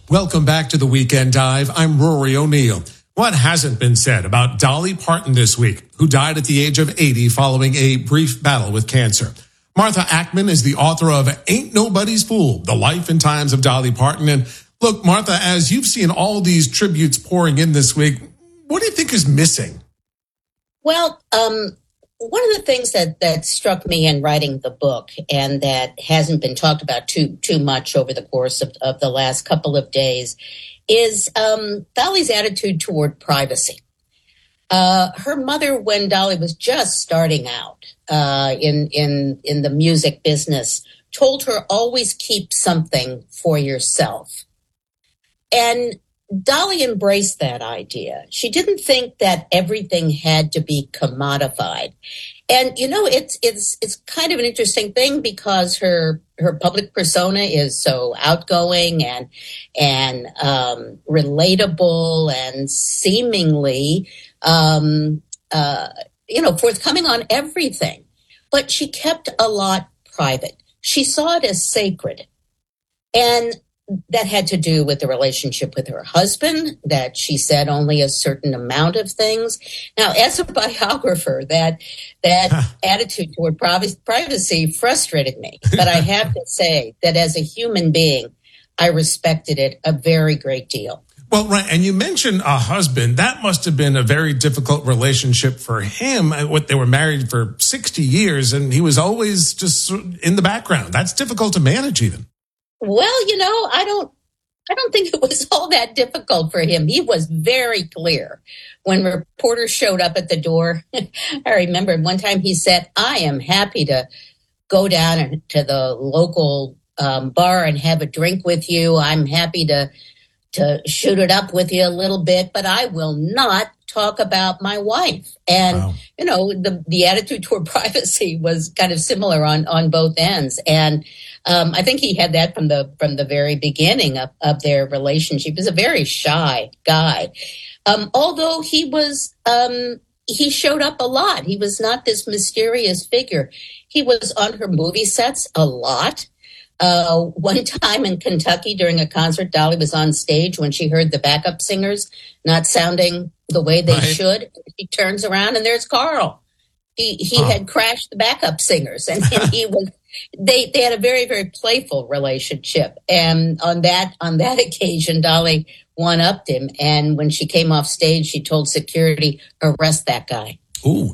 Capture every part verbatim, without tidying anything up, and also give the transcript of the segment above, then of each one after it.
Welcome back to the Weekend Dive. I'm Rory O'Neill. What hasn't been said about Dolly Parton this week, who died at the age of eighty following a brief battle with cancer? Martha Ackman is the author of Ain't Nobody's Fool, The Life and Times of Dolly Parton. And look, Martha, as you've seen all these tributes pouring in this week, what do you think is missing? Well, um, one of the things that, that struck me in writing the book, and that hasn't been talked about too too much over the course of, of the last couple of days, is um, Dolly's attitude toward privacy. Uh, her mother, when Dolly was just starting out uh, in in in the music business, told her, always keep something for yourself. And Dolly embraced that idea. She didn't think that everything had to be commodified. And, you know, it's it's it's kind of an interesting thing because her her public persona is so outgoing and and um, relatable and seemingly, um, uh, you know, forthcoming on everything. But she kept a lot private. She saw it as sacred. And that had to do with the relationship with her husband, that she said only a certain amount of things. Now, as a biographer, that that huh. attitude toward privacy frustrated me. But I have to say that as a human being, I respected it a very great deal. Well, right. And you mentioned a husband. That must have been a very difficult relationship for him. What, they were married for sixty years, and he was always just in the background. That's difficult to manage even. Well, you know, I don't I don't think it was all that difficult for him. He was very clear. When reporters showed up at the door, I remember one time he said, I am happy to go down to the local um, bar and have a drink with you. I'm happy to to shoot it up with you a little bit, but I will not talk about my wife. And, wow. you know, the, the attitude toward privacy was kind of similar on, on both ends. And um, I think he had that from the from the very beginning of, of their relationship. He was a very shy guy. Um, although he was, um, he showed up a lot. He was not this mysterious figure. He was on her movie sets a lot. Uh, one time in Kentucky during a concert, Dolly was on stage when she heard the backup singers not sounding the way they right. should. She turns around and there's Carl. He he oh. had crashed the backup singers, and, and he was. They they had a very very playful relationship, and on that on that occasion, Dolly one-upped him. And when she came off stage, she told security, "Arrest that guy." Ooh.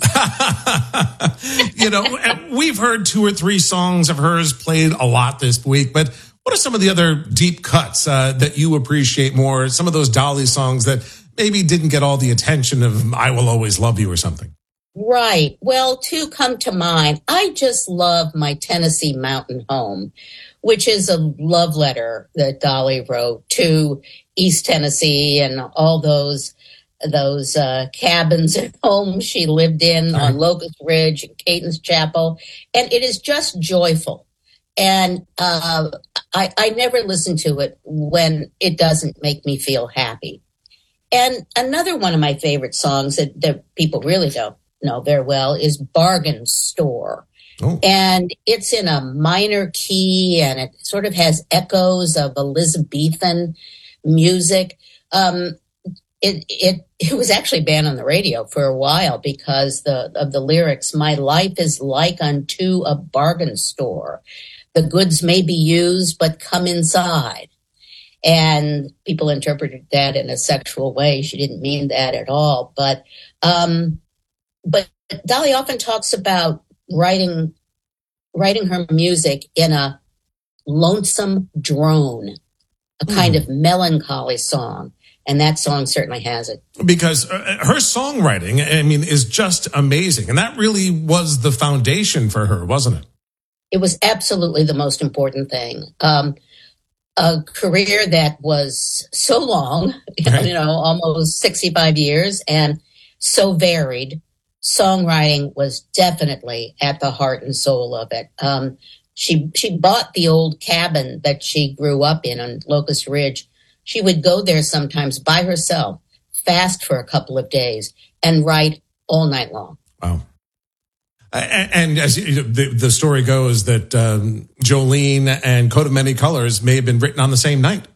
You know, we've heard two or three songs of hers played a lot this week, but what are some of the other deep cuts uh, that you appreciate more? Some of those Dolly songs that maybe didn't get all the attention of I Will Always Love You or something. Right. Well, two come to mind. I just love My Tennessee Mountain Home, which is a love letter that Dolly wrote to East Tennessee and all those those uh, cabins and homes she lived in on Locust Ridge and Caton's Chapel. And it is just joyful. And uh, I, I never listen to it when it doesn't make me feel happy. And another one of my favorite songs that, that people really don't know very well is Bargain Store. Oh. And it's in a minor key, and it sort of has echoes of Elizabethan music. Um, it it it was actually banned on the radio for a while because the of the lyrics. My life is like unto a bargain store. The goods may be used, but come inside. And people interpreted that in a sexual way. She didn't mean that at all. But um, but Dolly often talks about writing writing her music in a lonesome drone, a kind mm. of melancholy song. And that song certainly has it. Because her songwriting, I mean, is just amazing. And that really was the foundation for her, wasn't it? It was absolutely the most important thing. Um, a career that was so long, right. you know, almost sixty-five years, and so varied. Songwriting was definitely at the heart and soul of it. Um, she she bought the old cabin that she grew up in on Locust Ridge. She would go there sometimes by herself, fast for a couple of days, and write all night long. Wow. And as the, the story goes that um, Jolene and Coat of Many Colors may have been written on the same night.